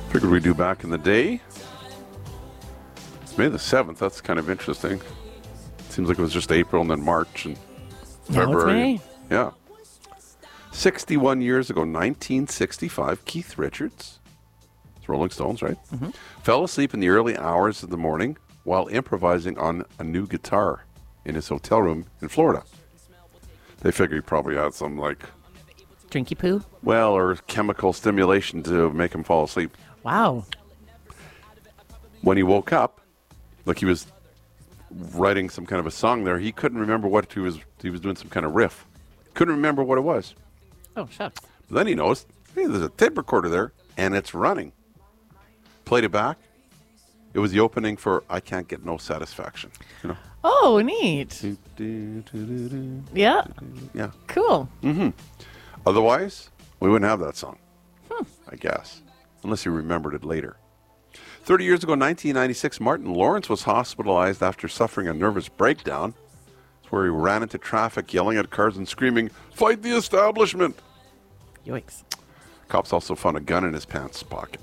Figured we'd do back in the day. It's May the 7th. That's kind of interesting. Seems like it was just April and then March and February. It's May. Yeah. 61 years ago, 1965, Keith Richards, it's Rolling Stones, right? Mm-hmm. Fell asleep in the early hours of the morning while improvising on a new guitar in his hotel room in Florida. They figured he probably had some, like, Drinky poo? well, or chemical stimulation to make him fall asleep. Wow. When he woke up, like he was writing some kind of a song there, he couldn't remember what he was doing some kind of riff. Couldn't remember what it was. Oh, shucks. But then he noticed, hey, there's a tape recorder there, and it's running. Played it back. It was the opening for I Can't Get No Satisfaction. You know? Oh, neat. Yeah. Yeah. Cool. Otherwise, we wouldn't have that song, I guess, unless he remembered it later. 30 years ago, 1996, Martin Lawrence was hospitalized after suffering a nervous breakdown. It's where he ran into traffic, yelling at cars and screaming, "Fight the establishment!" Yikes. Cops also found a gun in his pants pocket.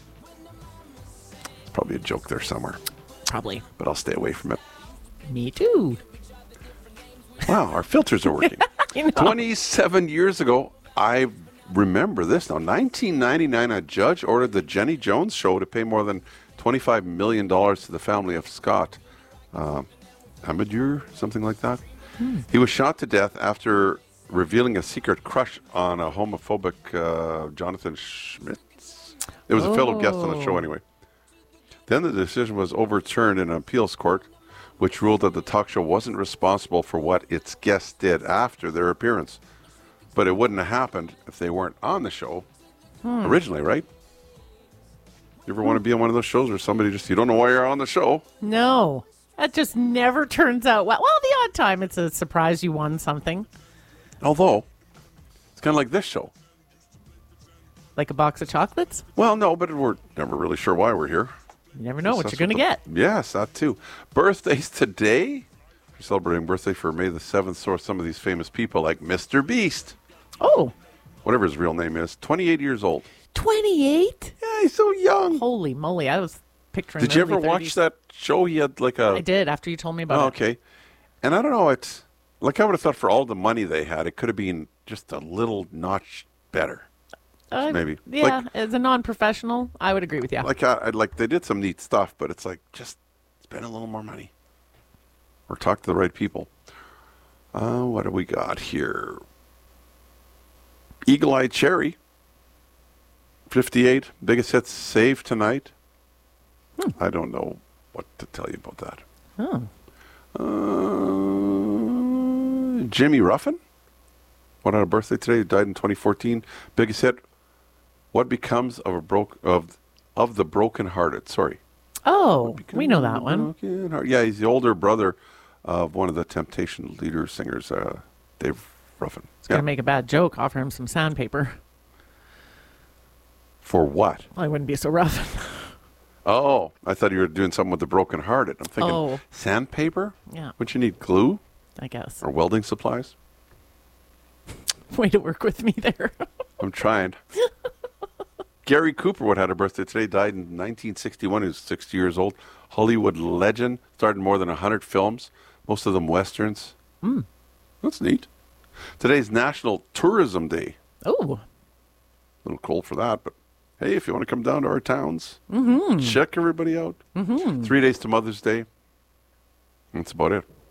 It's probably a joke there somewhere, Probably. but I'll stay away from it. Me too. Wow, our filters are working. I know. 27 years ago, I remember this now. 1999, a judge ordered the Jenny Jones Show to pay more than $25 million to the family of Scott Amadur, something like that. He was shot to death after revealing a secret crush on a homophobic Jonathan Schmitz. It was a fellow guest on the show anyway. Then the decision was overturned in an appeals court, which ruled that the talk show wasn't responsible for what its guests did after their appearance. But it wouldn't have happened if they weren't on the show originally, right? You ever want to be on one of those shows where somebody just, you don't know why you're on the show? No. That just never turns out well. Well, the odd time it's a surprise you won something. Although, it's kind of like this show. Like a box of chocolates? Well, no, but we're never really sure why we're here. You never know what That's you're going to get. Yes, that too. Birthdays today. We're celebrating birthday for May the 7th. So are some of these famous people like Mr. Beast. Oh, Whatever his real name is. 28 years old. 28? Yeah, he's so young. Holy moly. I was picturing Did you ever early watch 30s. that show? He had like a... I did after you told me about Oh, it. okay. And I don't know, it's... Like I would have thought for all the money they had, it could have been just a little notch better. Maybe. Yeah, Like- as a non-professional, I would agree with you. Like, like they did some neat stuff, but it's like, just spend a little more money. Or talk to the right people. What do we got here? Eagle Eye Cherry. 58. Biggest hits saved tonight. I don't know what to tell you about that. Oh. Jimmy Ruffin. What had a birthday today? He died in 2014. Biggest hit. What becomes of the broken-hearted? Sorry. Oh, we know that one. Yeah, he's the older brother of one of the Temptation leader singers, Dave Ruffin. Gonna make a bad joke. Offer him some sandpaper. For what? Well, I wouldn't be so rough. Oh, I thought you were doing something with the broken-hearted. I'm thinking Oh. sandpaper? Yeah, Would you need glue I guess. or welding supplies? Way to work with me there. I'm trying. Gary Cooper, what had a birthday today, died in 1961. He was 60 years old. Hollywood legend, starred in more than 100 films, most of them westerns. That's neat. Today's National Tourism Day. Oh, A little cold for that, but hey, if you want to come down to our towns, check everybody out. 3 days to Mother's Day. That's about it.